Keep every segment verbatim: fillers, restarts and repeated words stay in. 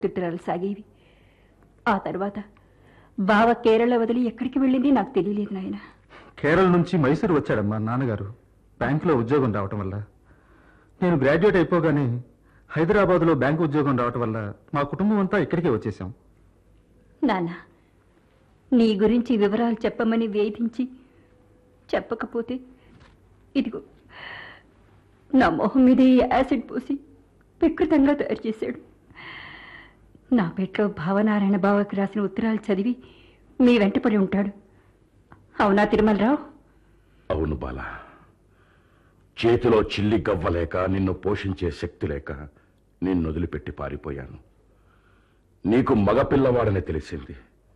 తుట్టరాలు సాగేవి. ఆ తర్వాత బావ కేరళ వదిలి ఎక్కడికి వెళ్ళింది నాకు తెలియలేదు నాయన. కేరళ నుంచి మైసూరు వచ్చాడమ్మా నాన్నగారు బ్యాంకులో ఉద్యోగం రావటం వల్ల. నేను గ్రాడ్యుయేట్ అయిపోగానే హైదరాబాద్లో బ్యాంకు ఉద్యోగం రావటం వల్ల మా కుటుంబం అంతా ఇక్కడికే వచ్చేసాం. నాన్న, నీ గురించి వివరాలు చెప్పమని వేధించి చెప్పకపోతే ఇదిగో నా మొహం మీద యాసిడ్ పోసి వికృతంగా తయారు చేశాడు. నా పెట్లో భావనారాయణ బావకి రాసిన ఉత్తరాలు చదివి మీ వెంటపడి ఉంటాడు. అవునా తిరుమలరావు? అవును బాల. చేతిలో చిల్లి గవ్వలేక నిన్ను పోషించే శక్తి లేక నిన్ను వదిలిపెట్టి పారిపోయాను. నీకు మగపిల్లవాడని తెలిసింది.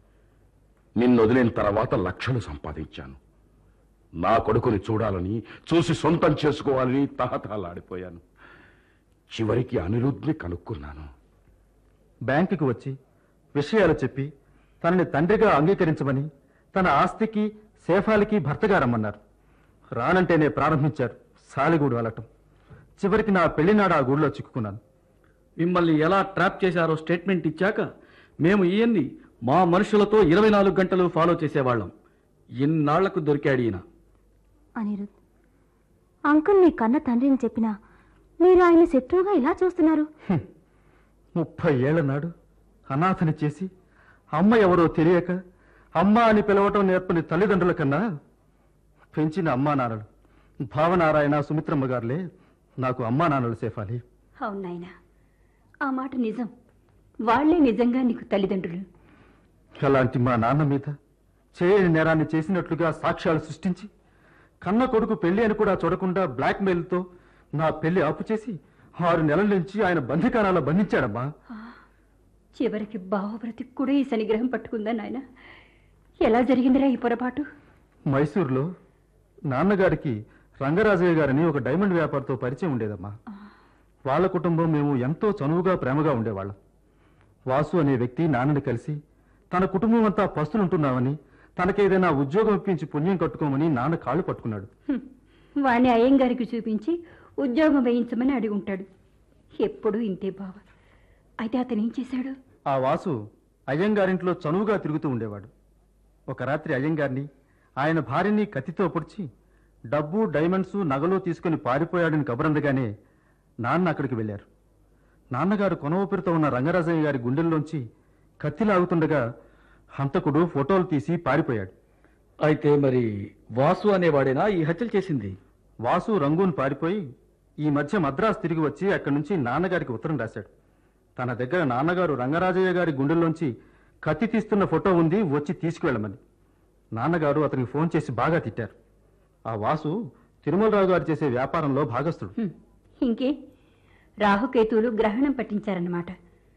నిన్ను వదిలిన తర్వాత లక్షలు సంపాదించాను. నా కొడుకుని చూడాలని, చూసి సొంతం చేసుకోవాలని తహతహలాడిపోయాను. చివరికి అనిరుద్ధ్ని కనుక్కున్నాను. బ్యాంకుకి వచ్చి విషయాలు చెప్పి తనని తండ్రిగా అంగీకరించమని తన ఆస్తికి సేఫాలకి భర్తగా రమ్మన్నారు. రానంటేనే ప్రారంభించారు సాలిగూడు అలటం. చివరికి నా పెళ్లినాడు ఆ గూడులో చిక్కుకున్నాను. మిమ్మల్ని ఎలా ట్రాప్ చేశారో స్టేట్మెంట్ ఇచ్చాక మేము ఈయన్ని మా మనుషులతో ఇరవై నాలుగు గంటలు ఫాలో చేసేవాళ్ళం. ఇన్నాళ్లకు దొరికాడు ఈయన. అనిరుద్, అంకుల్ మీ కన్న తండ్రిని చెప్పినా మీరు ఆయన శత్రువుగా ఇలా చూస్తున్నారు. ముప్పై ఏళ్ల నాడు అనాథని చేసి అమ్మ ఎవరో తెలియక అమ్మ అని పిలవటం నేర్పని తల్లిదండ్రుల కన్నా పెంచిన అమ్మా నాన్నలు భావనారాయణ సుమిత్రమ్మ గారులే నాకు అమ్మా నాన్నలు సేఫాలి. అవును నాయనా, ఆ మాట నిజం. వాళ్లే నిజంగా నీకు తల్లిదండ్రులు. అలాంటి మా నాన్న మీద చేయని నేరాన్ని చేసినట్లుగా సాక్ష్యాలు సృష్టించి కన్న కొడుకు పెళ్లి అని కూడా చూడకుండా బ్లాక్మెయిల్తో నా పెళ్లి ఆపు చేసి ఆరు నెలల నుంచి ఆయన బంధికానాల్లో బంధించాడమ్మా. చివరికి బావ బ్రతికి కూడా ఈ శనిగ్రహం పట్టుకుందా నాయన? ఎలా జరిగిందిరా ఈ పొరపాటు? మైసూరులో నాన్నగారికి రంగరాజయ్య గారని ఒక డైమండ్ వ్యాపారితో పరిచయం ఉండేదమ్మా. వాళ్ళ కుటుంబం మేము ఎంతో చనువుగా ప్రేమగా ఉండేవాళ్ళం. వాసు అనే వ్యక్తి నాన్నని కలిసి తన కుటుంబం అంతా పస్తులుంటున్నామని, తనకేదైనా ఉద్యోగం ఇప్పించి పుణ్యం కట్టుకోమని నాన్న కాళ్ళు పట్టుకున్నాడు. వాణ్ణి అయ్యంగారికి చూపించి ఉద్యోగం వేయించమని అడిగి ఉంటాడు. ఎప్పుడూ ఇంతే బావ. అయితే అతను ఏం చేశాడు? ఆ వాసు అయ్యంగారింట్లో చనువుగా తిరుగుతూ ఉండేవాడు. ఒక రాత్రి అయ్యంగారిని, ఆయన భార్యని కత్తితో పొడిచి డబ్బు డైమండ్స్ నగలు తీసుకుని పారిపోయాడని కబురందగానే నాన్న అక్కడికి వెళ్ళారు. నాన్నగారు కొన ఊపిరితో ఉన్న రంగరాజయ్య గారి గుండెల్లోంచి కత్తి లాగుతుండగా హంతకుడు ఫోటోలు తీసి పారిపోయాడు. అయితే మరి వాసు అనేవాడేనా ఈ హత్యలు చేసింది? వాసు రంగూన్ పారిపోయి ఈ మధ్య మద్రాసు తిరిగి వచ్చి అక్కడి నుంచి నాన్నగారికి ఉత్తరం రాశాడు. తన దగ్గర నాన్నగారు రంగరాజయ్య గారి గుండెల్లోంచి కత్తి తీస్తున్న ఫోటో ఉంది, వచ్చి తీసుకువెళ్ళమని. నాన్నగారు అతనికి ఫోన్ చేసి బాగా తిట్టారు. ఆ వాసు తిరుమలరావు గారు చేసే వ్యాపారంలో భాగస్థుడు. ఇంకే రాహుకేతువులు గ్రహణం పట్టించారన్నమాట.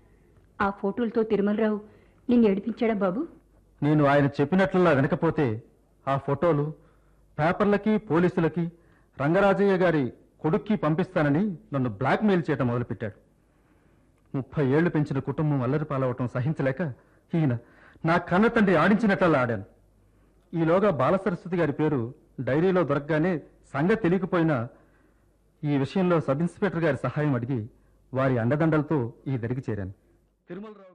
ఆ ఫోటోలతో తిరుమలరావు నిన్ను ఏడిపించాడా బాబు? నేను ఆయన చెప్పినట్లులా వినకపోతే ఆ ఫోటోలు పేపర్లకి పోలీసులకి రంగరాజయ్య గారి కొడుక్కి పంపిస్తానని నన్ను బ్లాక్మెయిల్ చేయటం మొదలుపెట్టాడు. ముప్పై ఏళ్లు పెంచిన కుటుంబం అల్లరి పాలవటం సహించలేక ఈయన నా కన్న తండ్రి ఆడించినట్లా ఆడాను. ఈలోగా బాలసరస్వతి గారి పేరు డైరీలో దొరకగానే సంగతి తెలియకపోయినా ఈ విషయంలో సబ్ ఇన్స్పెక్టర్ గారి సహాయం అడిగి వారి అండదండలతో ఈ దరికి చేరాను. తిరుమలరావు